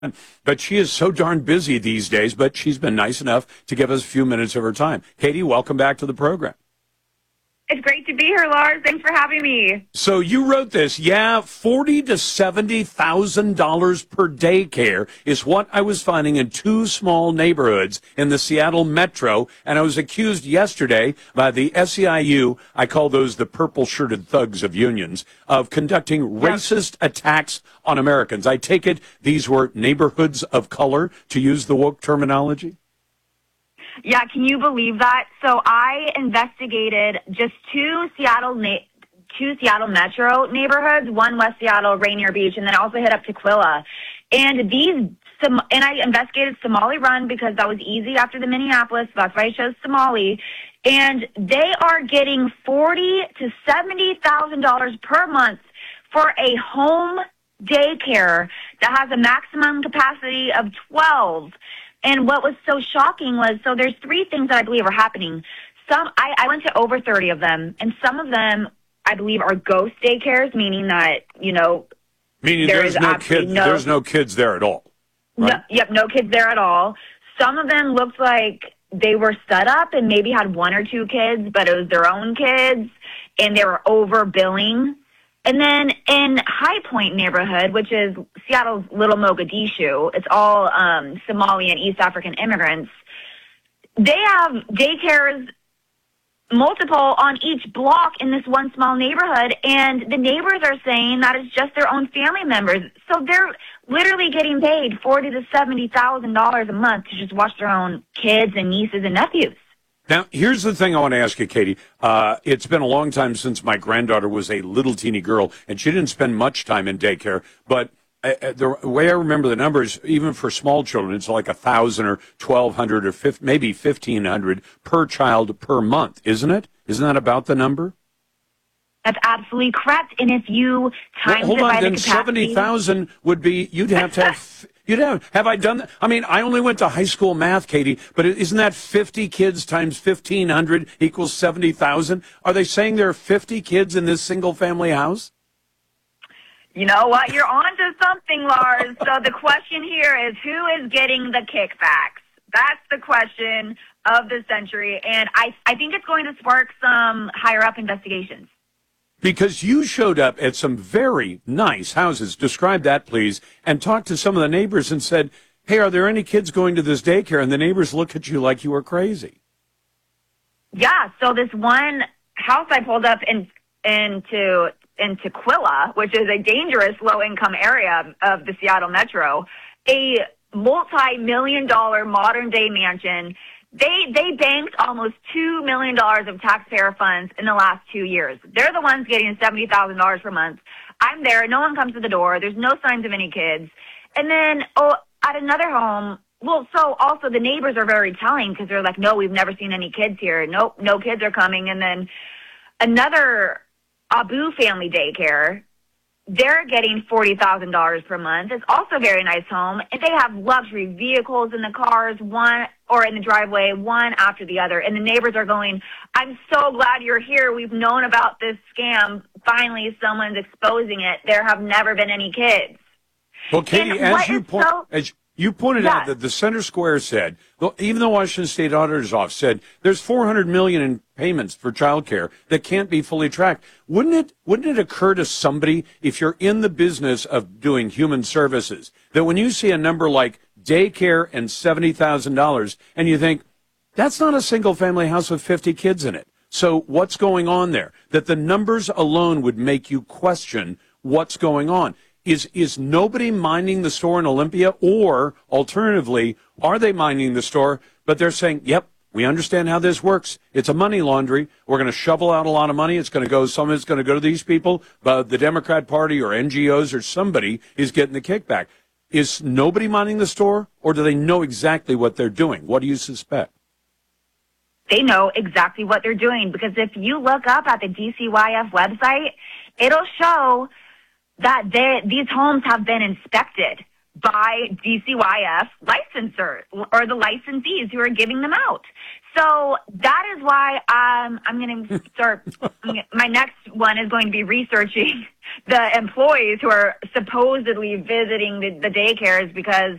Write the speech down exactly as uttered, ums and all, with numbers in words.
But she is so darn busy these days, but she's been nice enough to give us a few minutes of her time. Katie, welcome back to the program. It's great to be here, Lars. Thanks for having me. So you wrote this, yeah, forty to seventy thousand dollars per daycare is what I was finding in two small neighborhoods in the Seattle metro, and I was accused yesterday by the S E I U, I call those the purple-shirted thugs of unions, of conducting racist attacks on Americans. I take it these were neighborhoods of color, to use the woke terminology? Yeah, can you believe that? So I investigated just two Seattle na- two Seattle metro neighborhoods, one West Seattle, Rainier Beach, and then I also hit up Tequila. And these, and I investigated Somali Run because that was easy after the Minneapolis. So that's why I chose Somali. And they are getting forty to seventy thousand dollars per month for a home daycare that has a maximum capacity of twelve. And what was so shocking was, so there's three things that I believe are happening. Some, I, I went to over thirty of them, and some of them, I believe, are ghost daycares, meaning that, you know, meaning there there's is no kids, no, there's no kids there at all. Right? No, yep, no kids there at all. Some of them looked like they were set up and maybe had one or two kids, but it was their own kids, and they were overbilling. And then in High Point neighborhood, which is Seattle's Little Mogadishu, it's all um, Somali and East African immigrants. They have daycares multiple on each block in this one small neighborhood, and the neighbors are saying that it's just their own family members. So they're literally getting paid forty to seventy thousand dollars a month to just watch their own kids and nieces and nephews. Now, here's the thing I want to ask you, Katie. Uh, it's been a long time since my granddaughter was a little teeny girl, and she didn't spend much time in daycare. But uh, the way I remember the numbers, even for small children, it's like a thousand or twelve hundred or fifty, maybe fifteen hundred per child per month, isn't it? Isn't that about the number? That's absolutely correct. And if you times well, hold it on, by then the capacity, seventy thousand would be. You'd have to have. You'd have. Have I done that? I mean, I only went to high school math, Katie. But isn't that fifty kids times fifteen hundred equals seventy thousand? Are they saying there are fifty kids in this single family house? You know what? You're on to something, Lars. So the question here is, who is getting the kickbacks? That's the question of the century. And I, I think it's going to spark some higher-up investigations. Because you showed up at some very nice houses. Describe that, please, and talk to some of the neighbors and said, hey, are there any kids going to this daycare? And the neighbors look at you like you were crazy. Yeah, so this one house I pulled up in, into in Tequila, which is a dangerous low-income area of the Seattle metro, a multi-million dollar modern-day mansion. They they banked almost two million dollars of taxpayer funds in the last two years. They're the ones getting seventy thousand dollars per month. I'm there. No one comes to the door. There's no signs of any kids. And then oh, at another home, well, so also the neighbors are very telling because they're like, no, we've never seen any kids here. Nope, no kids are coming. And then another Abu family daycare, they're getting forty thousand dollars per month. It's also a very nice home. And they have luxury vehicles in the cars, one or in the driveway, one after the other. And the neighbors are going, I'm so glad you're here. We've known about this scam. Finally, someone's exposing it. There have never been any kids. Well, Katie, and as you, point, so, as you pointed yes. out, that the Center Square said, even the Washington State Auditor's Office said, there's four hundred million dollars in payments for child care that can't be fully tracked. Wouldn't it, wouldn't it occur to somebody, if you're in the business of doing human services, that when you see a number like daycare and seventy thousand dollars, and you think, that's not a single-family house with fifty kids in it. So what's going on there? That the numbers alone would make you question what's going on. Is is nobody minding the store in Olympia? Or, alternatively, are they minding the store, but they're saying, yep, we understand how this works. It's a money laundry. We're going to shovel out a lot of money. It's going to go, some of it's going to go to these people, but the Democrat Party or N G Os or somebody is getting the kickback. Is nobody minding the store, or do they know exactly what they're doing? What do you suspect? They know exactly what they're doing, because if you look up at the D C Y F website, it'll show that they, these homes have been inspected by D C Y F licensors or the licensees who are giving them out. So that is why um, I'm going to start. My next one is going to be researching the employees who are supposedly visiting the, the daycares, because